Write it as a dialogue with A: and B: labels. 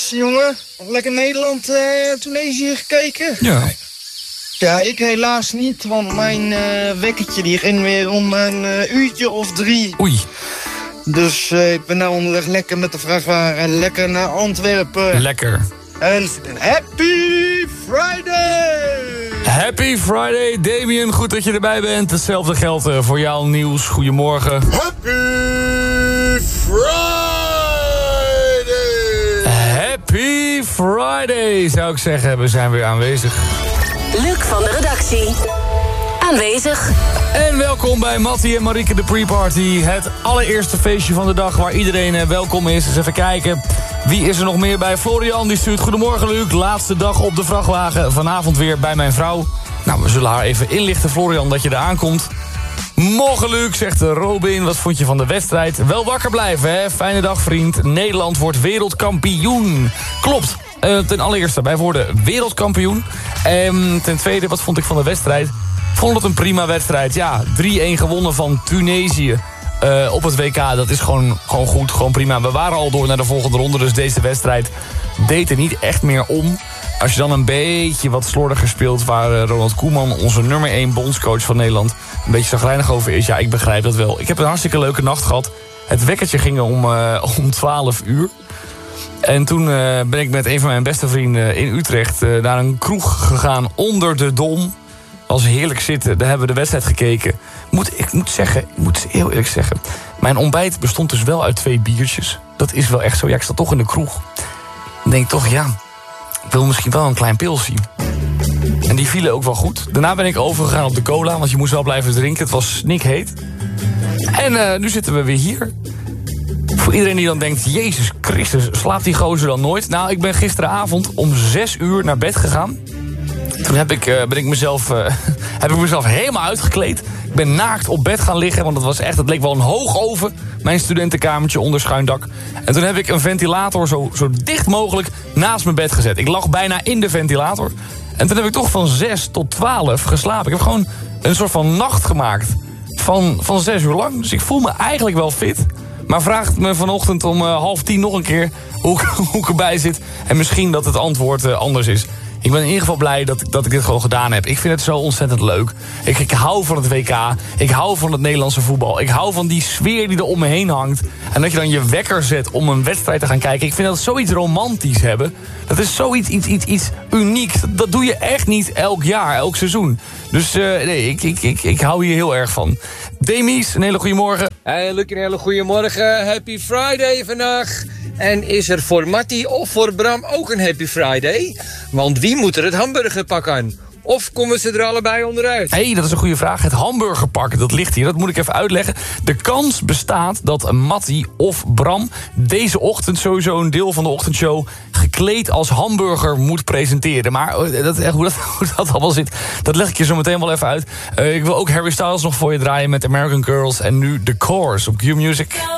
A: jongen. Lekker Nederland, Tunesië gekeken?
B: Ja.
A: Ja, ik helaas niet, want mijn wekkertje die ging weer om een uurtje of 3.
B: Oei.
A: Dus ik ben nou onderweg lekker met de vrachtwagen lekker naar Antwerpen.
B: Lekker.
A: En Happy Friday!
B: Happy Friday, Damien. Goed dat je erbij bent. Hetzelfde geldt voor jou, Niels. Goedemorgen.
C: Happy Friday!
B: Happy Friday, zou ik zeggen. We zijn weer aanwezig.
D: Luc van de redactie. Aanwezig.
B: En welkom bij Mattie en Marieke de Pre-Party. Het allereerste feestje van de dag waar iedereen welkom is. Dus even kijken. Wie is er nog meer bij? Florian die stuurt: goedemorgen Luc. Laatste dag op de vrachtwagen. Vanavond weer bij mijn vrouw. Nou, we zullen haar even inlichten, Florian, dat je er aankomt. Morgen Luc, zegt Robin. Wat vond je van de wedstrijd? Wel wakker blijven, hè? Fijne dag, vriend. Nederland wordt wereldkampioen. Klopt. Ten allereerste, wij worden wereldkampioen. Ten tweede, wat vond ik van de wedstrijd? Vond het een prima wedstrijd. Ja, 3-1 gewonnen van Tunesië. Op het WK, dat is gewoon goed, gewoon prima. We waren al door naar de volgende ronde, dus deze wedstrijd deed er niet echt meer om. Als je dan een beetje wat slordiger speelt, waar Ronald Koeman, onze nummer 1 bondscoach van Nederland, een beetje chagrijnig over is, ja, ik begrijp dat wel. Ik heb een hartstikke leuke nacht gehad. Het wekkertje ging om 12 uur. En toen ben ik met een van mijn beste vrienden in Utrecht naar een kroeg gegaan onder de Dom. Was heerlijk zitten, daar hebben we de wedstrijd gekeken. Ik moet heel eerlijk zeggen, mijn ontbijt bestond dus wel uit 2 biertjes. Dat is wel echt zo. Ja, ik zat toch in de kroeg. Dan denk ik toch, ja, ik wil misschien wel een klein pilsje. En die vielen ook wel goed. Daarna ben ik overgegaan op de cola, want je moest wel blijven drinken. Het was snikheet. En nu zitten we weer hier. Voor iedereen die dan denkt, Jezus Christus, slaapt die gozer dan nooit? Nou, ik ben gisteravond om 6 uur naar bed gegaan. Toen heb ik mezelf helemaal uitgekleed. Ik ben naakt op bed gaan liggen, want het leek wel een hoogoven. Mijn studentenkamertje onder schuin dak. En toen heb ik een ventilator zo dicht mogelijk naast mijn bed gezet. Ik lag bijna in de ventilator. En toen heb ik toch van 6 tot 12 geslapen. Ik heb gewoon een soort van nacht gemaakt van 6 uur lang. Dus ik voel me eigenlijk wel fit. Maar vraagt me vanochtend om 9:30 nog een keer hoe ik erbij zit. En misschien dat het antwoord anders is. Ik ben in ieder geval blij dat ik dit gewoon gedaan heb. Ik vind het zo ontzettend leuk. Ik hou van het WK. Ik hou van het Nederlandse voetbal. Ik hou van die sfeer die er om me heen hangt. En dat je dan je wekker zet om een wedstrijd te gaan kijken. Ik vind dat zoiets romantisch hebben. Dat is zoiets iets unieks. Dat doe je echt niet elk jaar, elk seizoen. Dus nee, ik hou hier heel erg van. Demies, een hele goede morgen.
E: Hey Luc, een hele goede morgen. Happy Friday vandaag. En is er voor Mattie of voor Bram ook een Happy Friday? Want wie moet er het hamburgerpak aan? Of komen ze er allebei onderuit?
B: Hé, dat is een goede vraag. Het hamburgerpak, dat ligt hier. Dat moet ik even uitleggen. De kans bestaat dat Mattie of Bram deze ochtend sowieso een deel van de ochtendshow gekleed als hamburger moet presenteren. Maar hoe dat allemaal zit, dat leg ik je zo meteen wel even uit. Ik wil ook Harry Styles nog voor je draaien met American Girls. En nu The Course op Q Music.